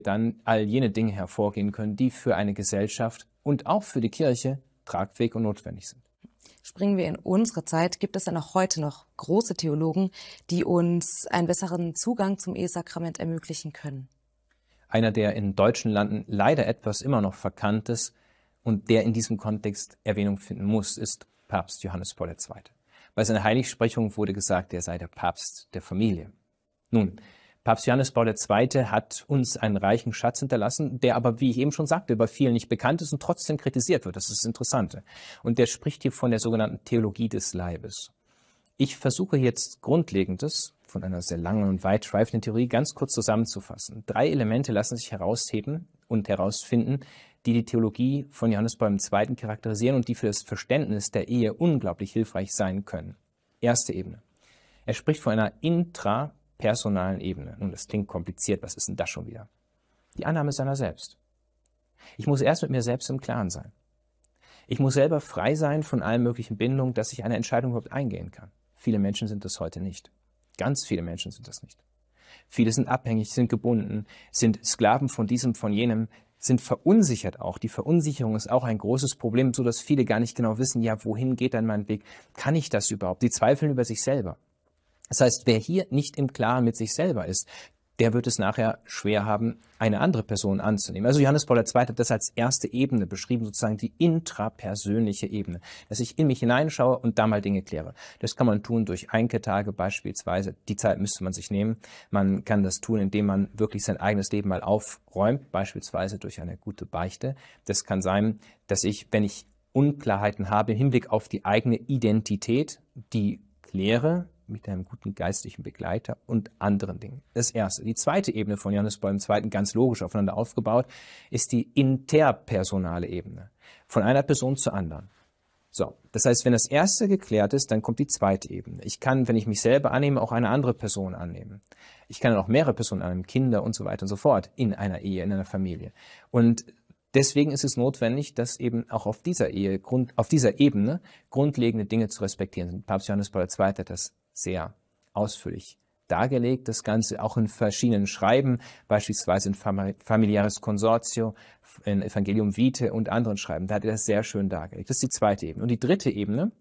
dann all jene Dinge hervorgehen können, die für eine Gesellschaft und auch für die Kirche tragfähig und notwendig sind. Springen wir in unsere Zeit, gibt es dann auch heute noch große Theologen, die uns einen besseren Zugang zum Ehesakrament ermöglichen können? Einer, der in deutschen Landen leider etwas immer noch verkannt ist und der in diesem Kontext Erwähnung finden muss, ist Papst Johannes Paul II. Bei seiner Heiligsprechung wurde gesagt, er sei der Papst der Familie. Nun, Papst Johannes Paul II. Hat uns einen reichen Schatz hinterlassen, der aber, wie ich eben schon sagte, bei vielen nicht bekannt ist und trotzdem kritisiert wird. Das ist das Interessante. Und der spricht hier von der sogenannten Theologie des Leibes. Ich versuche jetzt Grundlegendes von einer sehr langen und weitschweifenden Theorie ganz kurz zusammenzufassen. 3 Elemente lassen sich herausheben und herausfinden, die die Theologie von Johannes Paul II. Charakterisieren und die für das Verständnis der Ehe unglaublich hilfreich sein können. Erste Ebene. Er spricht von einer intrapersonalen Ebene. Nun, das klingt kompliziert. Was ist denn das schon wieder? Die Annahme seiner selbst. Ich muss erst mit mir selbst im Klaren sein. Ich muss selber frei sein von allen möglichen Bindungen, dass ich eine Entscheidung überhaupt eingehen kann. Viele Menschen sind das heute nicht. Ganz viele Menschen sind das nicht. Viele sind abhängig, sind gebunden, sind Sklaven von diesem, von jenem, sind verunsichert auch. Die Verunsicherung ist auch ein großes Problem, so dass viele gar nicht genau wissen, ja, wohin geht dann mein Weg? Kann ich das überhaupt? Sie zweifeln über sich selber. Das heißt, wer hier nicht im Klaren mit sich selber ist, der wird es nachher schwer haben, eine andere Person anzunehmen. Also Johannes Paul II. Hat das als erste Ebene beschrieben, sozusagen die intrapersönliche Ebene, dass ich in mich hineinschaue und da mal Dinge kläre. Das kann man tun durch Einketage beispielsweise. Die Zeit müsste man sich nehmen. Man kann das tun, indem man wirklich sein eigenes Leben mal aufräumt, beispielsweise durch eine gute Beichte. Das kann sein, dass ich, wenn ich Unklarheiten habe im Hinblick auf die eigene Identität, die kläre, mit einem guten geistlichen Begleiter und anderen Dingen. Das erste. Die zweite Ebene von Johannes Paul II., ganz logisch aufeinander aufgebaut, ist die interpersonale Ebene. Von einer Person zur anderen. So, das heißt, wenn das erste geklärt ist, dann kommt die zweite Ebene. Ich kann, wenn ich mich selber annehme, auch eine andere Person annehmen. Ich kann auch mehrere Personen annehmen, Kinder und so weiter und so fort, in einer Ehe, in einer Familie. Und deswegen ist es notwendig, dass eben auch auf dieser Ebene grundlegende Dinge zu respektieren sind. Papst Johannes Paul II. Hat das sehr ausführlich dargelegt, das Ganze auch in verschiedenen Schreiben, beispielsweise in Familiaris Consortio, in Evangelium Vitae und anderen Schreiben. Da hat er das sehr schön dargelegt. Das ist die zweite Ebene. Und die dritte Ebene,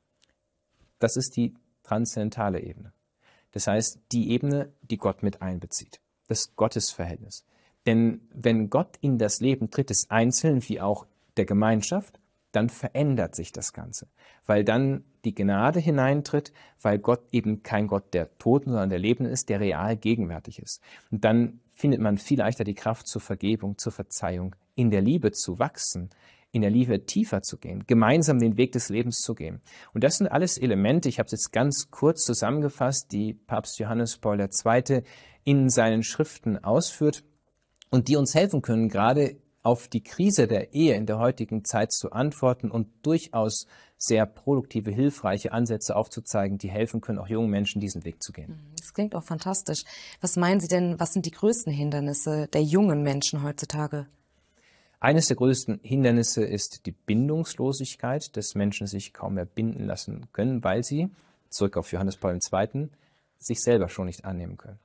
das ist die transzendentale Ebene. Das heißt, die Ebene, die Gott mit einbezieht. Das Gottesverhältnis. Denn wenn Gott in das Leben tritt, des Einzelnen wie auch der Gemeinschaft, dann verändert sich das Ganze, weil dann die Gnade hineintritt, weil Gott eben kein Gott der Toten, sondern der Lebenden ist, der real gegenwärtig ist. Und dann findet man viel leichter die Kraft zur Vergebung, zur Verzeihung, in der Liebe zu wachsen, in der Liebe tiefer zu gehen, gemeinsam den Weg des Lebens zu gehen. Und das sind alles Elemente, ich habe es jetzt ganz kurz zusammengefasst, die Papst Johannes Paul II. In seinen Schriften ausführt und die uns helfen können, gerade auf die Krise der Ehe in der heutigen Zeit zu antworten und durchaus sehr produktive, hilfreiche Ansätze aufzuzeigen, die helfen können, auch jungen Menschen diesen Weg zu gehen. Das klingt auch fantastisch. Was meinen Sie denn, was sind die größten Hindernisse der jungen Menschen heutzutage? Eines der größten Hindernisse ist die Bindungslosigkeit, dass Menschen sich kaum mehr binden lassen können, weil sie, zurück auf Johannes Paul II., sich selber schon nicht annehmen können.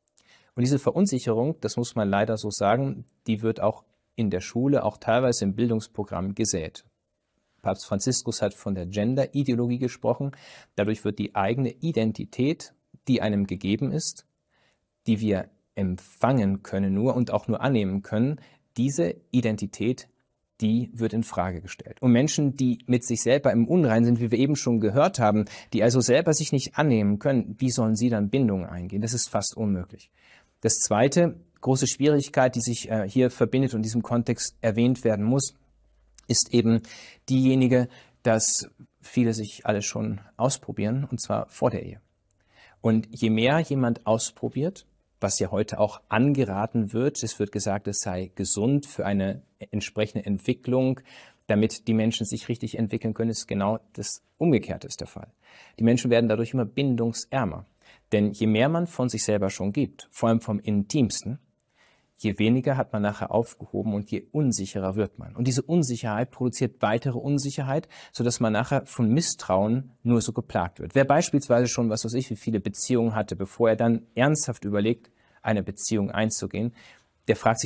Und diese Verunsicherung, das muss man leider so sagen, die wird auch in der Schule, auch teilweise im Bildungsprogramm gesät. Papst Franziskus hat von der Gender-Ideologie gesprochen. Dadurch wird die eigene Identität, die einem gegeben ist, die wir empfangen können nur und auch nur annehmen können, diese Identität, die wird in Frage gestellt. Und Menschen, die mit sich selber im Unrein sind, wie wir eben schon gehört haben, die also selber sich nicht annehmen können, wie sollen sie dann Bindungen eingehen? Das ist fast unmöglich. Das zweite, große Schwierigkeit, die sich hier verbindet und in diesem Kontext erwähnt werden muss, ist eben diejenige, dass viele sich alle schon ausprobieren, und zwar vor der Ehe. Und je mehr jemand ausprobiert, was ja heute auch angeraten wird, es wird gesagt, es sei gesund für eine entsprechende Entwicklung, damit die Menschen sich richtig entwickeln können, ist genau das Umgekehrte ist der Fall. Die Menschen werden dadurch immer bindungsärmer. Denn je mehr man von sich selber schon gibt, vor allem vom Intimsten, je weniger hat man nachher aufgehoben und je unsicherer wird man. Und diese Unsicherheit produziert weitere Unsicherheit, sodass man nachher von Misstrauen nur so geplagt wird. Wer beispielsweise schon, was weiß ich, wie viele Beziehungen hatte, bevor er dann ernsthaft überlegt, eine Beziehung einzugehen, der fragt sich,